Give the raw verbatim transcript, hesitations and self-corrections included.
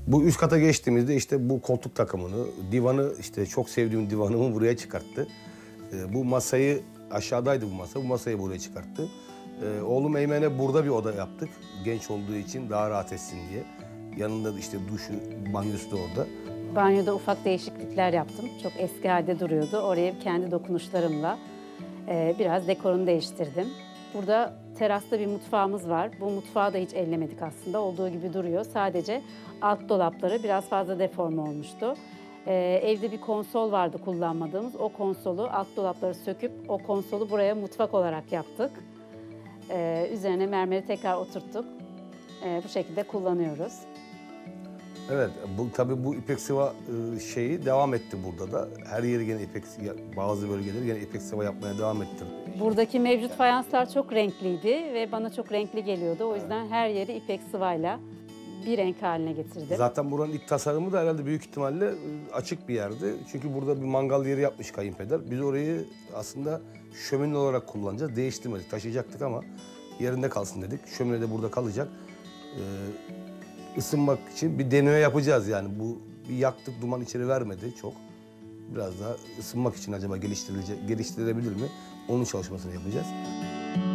Bu üst kata geçtiğimizde işte bu koltuk takımını, divanı, işte çok sevdiğim divanımı buraya çıkarttı. Ee, bu masayı, aşağıdaydı bu masa, bu masayı buraya çıkarttı. Ee, oğlum Eymen'e burada bir oda yaptık. Genç olduğu için daha rahat etsin diye. Yanında da işte duşu, banyosu da orada. Banyoda ufak değişiklikler yaptım. Çok eski halde duruyordu. Oraya kendi dokunuşlarımla e, biraz dekorunu değiştirdim. Burada terasta bir mutfağımız var. Bu mutfağı da hiç ellemedik aslında. Olduğu gibi duruyor. Sadece alt dolapları biraz fazla deforme olmuştu. E, evde bir konsol vardı kullanmadığımız. O konsolu, alt dolapları söküp o konsolu buraya mutfak olarak yaptık. E, üzerine mermeri tekrar oturttuk. E, bu şekilde kullanıyoruz. Evet, bu tabii bu ipek sıva e, şeyi devam etti burada da. Her yeri gene ipek, bazı bölgeleri gene ipek sıva yapmaya devam ettirdi. Buradaki mevcut fayanslar çok renkliydi ve bana çok renkli geliyordu. O yüzden her yeri ipek sıvayla bir renk haline getirdim. Zaten buranın ilk tasarımı da herhalde büyük ihtimalle e, açık bir yerdi. Çünkü burada bir mangal yeri yapmış kayınpeder. Biz orayı aslında şömine olarak kullanacağız. Değiştirmedik, taşıyacaktık ama yerinde kalsın dedik. Şömine de burada kalacak. Ee, ısınmak için bir deneme yapacağız yani. Bu bir yaktık, duman içeri vermedi çok. Biraz daha ısınmak için acaba geliştirilecek, geliştirilebilir mi? Onun çalışmasını yapacağız.